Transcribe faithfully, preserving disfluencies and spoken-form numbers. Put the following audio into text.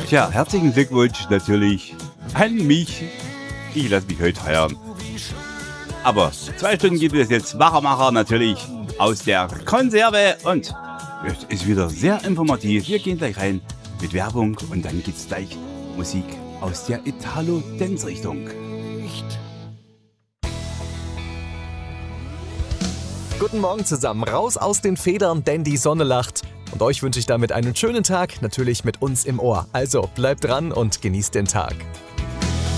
Tja, herzlichen Glückwunsch natürlich an mich. Ich lasse mich heute feiern. Aber zwei Stunden gibt es jetzt Machermacher natürlich aus der Konserve und es ist wieder sehr informativ. Wir gehen gleich rein mit Werbung und dann gibt es gleich Musik aus der Italo-Dance-Richtung. Guten Morgen zusammen, raus aus den Federn, denn die Sonne lacht. Und euch wünsche ich damit einen schönen Tag, natürlich mit uns im Ohr. Also bleibt dran und genießt den Tag.